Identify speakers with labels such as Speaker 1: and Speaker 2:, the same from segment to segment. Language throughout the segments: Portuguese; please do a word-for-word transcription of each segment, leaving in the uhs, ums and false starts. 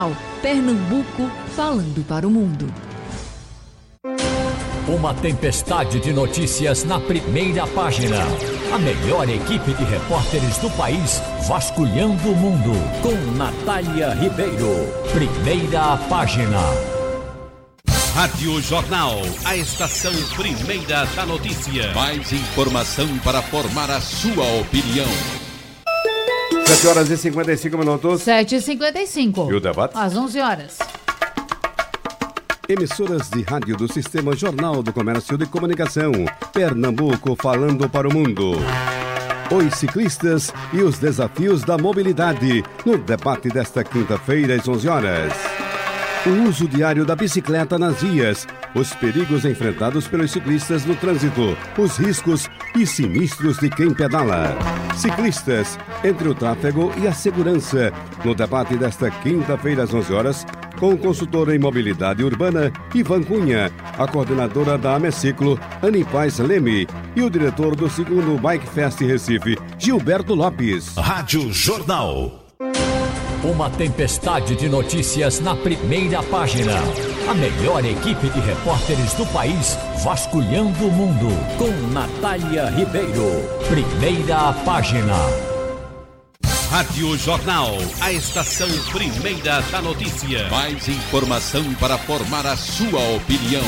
Speaker 1: Pernambuco falando para o mundo.
Speaker 2: Uma tempestade de notícias na primeira página. A melhor equipe de repórteres do país vasculhando o mundo. Com Natália Ribeiro. Primeira página.
Speaker 3: Rádio Jornal, a estação primeira da notícia. Mais informação para formar a sua opinião.
Speaker 4: sete horas e cinquenta e cinco minutos.
Speaker 5: sete e cinquenta e cinco.
Speaker 4: E o debate?
Speaker 5: Às onze horas.
Speaker 6: Emissoras de rádio do Sistema Jornal do Comércio de Comunicação. Pernambuco falando para o mundo. Os ciclistas e os desafios da mobilidade. No debate desta quinta-feira às onze horas. O uso diário da bicicleta nas vias. Os perigos enfrentados pelos ciclistas no trânsito. Os riscos e sinistros de quem pedala. Ciclistas, entre o tráfego e a segurança. No debate desta quinta-feira às onze horas, com o consultor em mobilidade urbana, Ivan Cunha, a coordenadora da Ameciclo, Anny Paz Leme, e o diretor do segundo Bike Fest Recife, Gilberto Lopes.
Speaker 3: Rádio Jornal.
Speaker 2: Uma tempestade de notícias na primeira página. A melhor equipe de repórteres do país vasculhando o mundo. Com Natália Ribeiro. Primeira página.
Speaker 3: Rádio Jornal, a estação primeira da notícia. Mais informação para formar a sua opinião.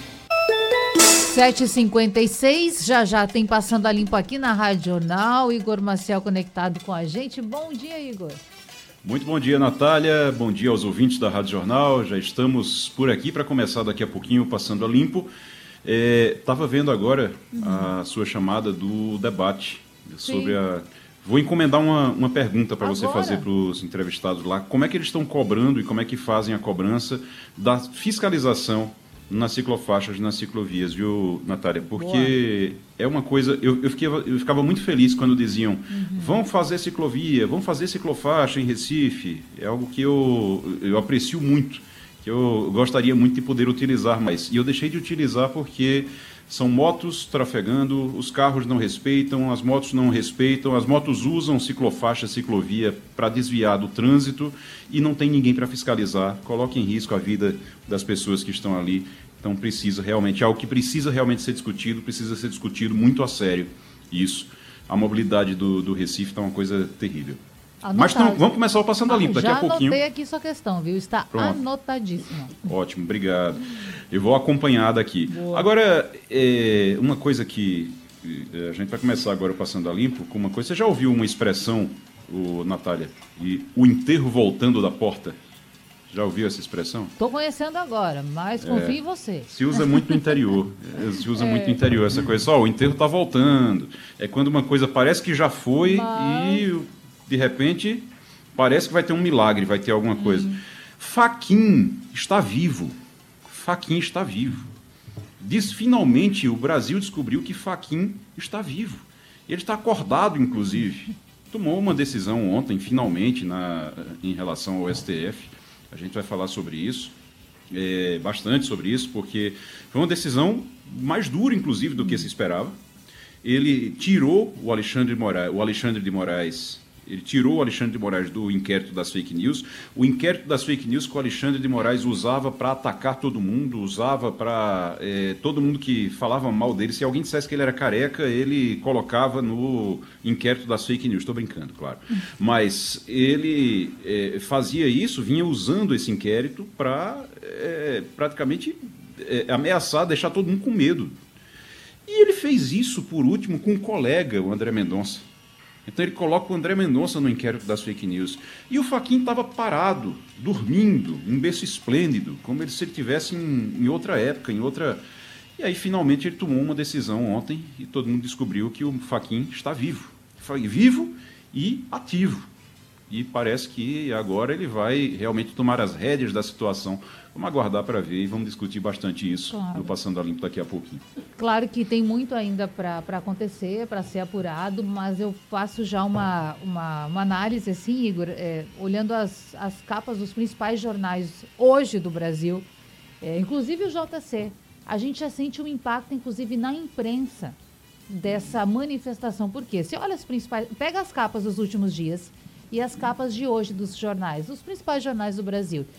Speaker 5: sete e cinquenta e seis, já já tem Passando a Limpo aqui na Rádio Jornal. Igor Maciel conectado com a gente. Bom dia, Igor.
Speaker 7: Muito bom dia, Natália. Bom dia aos ouvintes da Rádio Jornal. Já estamos por aqui para começar daqui a pouquinho Passando a Limpo. Estava é, vendo agora uhum. a sua chamada do debate sobre Sim. a... Vou encomendar uma, uma pergunta para você fazer para os entrevistados lá. Como é que eles estão cobrando e como é que fazem a cobrança da fiscalização nas ciclofaixas, nas ciclovias, viu, Natália? Porque Boa. é uma coisa... Eu, eu, fiquei, eu ficava muito feliz quando diziam uhum. vão fazer ciclovia, vão fazer ciclofaixa em Recife. É algo que eu, eu aprecio muito, que eu gostaria muito de poder utilizar mais. E eu deixei de utilizar porque... São motos trafegando, os carros não respeitam, as motos não respeitam, as motos usam ciclofaixa, ciclovia para desviar do trânsito e não tem ninguém para fiscalizar, coloca em risco a vida das pessoas que estão ali. Então precisa realmente, é algo que precisa realmente ser discutido, precisa ser discutido muito a sério isso. A mobilidade do, do Recife está uma coisa terrível. Anotado. Mas então, vamos começar o Passando a Limpo daqui a pouquinho.
Speaker 5: Já anotei aqui sua questão, viu? Está Pronto. Anotadíssimo.
Speaker 7: Ótimo, obrigado. Eu vou acompanhar daqui. Boa. Agora, é, uma coisa que... A gente vai começar agora o Passando a Limpo com uma coisa... Você já ouviu uma expressão, o, Natália? E o enterro voltando da porta? Já ouviu essa expressão?
Speaker 5: Estou conhecendo agora, mas confio é, em você.
Speaker 7: Se usa muito no interior. Se usa é. muito no interior essa coisa. Só, o enterro está voltando. É quando uma coisa parece que já foi mas... e... De repente, parece que vai ter um milagre, vai ter alguma coisa. Uhum. Fachin está vivo. Fachin está vivo. Diz, finalmente, o Brasil descobriu que Fachin está vivo. Ele está acordado, inclusive. Tomou uma decisão ontem, finalmente, na, em relação ao S T F. A gente vai falar sobre isso, é, bastante sobre isso, porque foi uma decisão mais dura, inclusive, do que se esperava. Ele tirou o Alexandre de Moraes... O Alexandre de Moraes Ele tirou o Alexandre de Moraes do inquérito das fake news. O inquérito das fake news que o Alexandre de Moraes usava para atacar todo mundo, usava para é, todo mundo que falava mal dele. Se alguém dissesse que ele era careca, ele colocava no inquérito das fake news. Estou brincando, claro. Mas ele é, fazia isso, vinha usando esse inquérito para é, praticamente é, ameaçar, deixar todo mundo com medo. E ele fez isso, por último, com um colega, o André Mendonça. Então ele coloca o André Mendonça no inquérito das fake news. E o Fachin estava parado, dormindo, um berço esplêndido, como se ele estivesse em, em outra época, em outra... E aí, finalmente, ele tomou uma decisão ontem e todo mundo descobriu que o Fachin está vivo. Vivo e ativo. E parece que agora ele vai realmente tomar as rédeas da situação. Vamos aguardar para ver e vamos discutir bastante isso claro. no Passando a Limpo daqui a pouquinho.
Speaker 5: Claro que tem muito ainda para acontecer, para ser apurado, mas eu faço já uma, uma, uma análise, assim, Igor, é, olhando as, as capas dos principais jornais hoje do Brasil, é, inclusive o J C. A gente já sente um impacto, inclusive, na imprensa dessa manifestação. Por quê? Você olha as principais... Pega as capas dos últimos dias e as capas de hoje dos jornais, dos principais jornais do Brasil.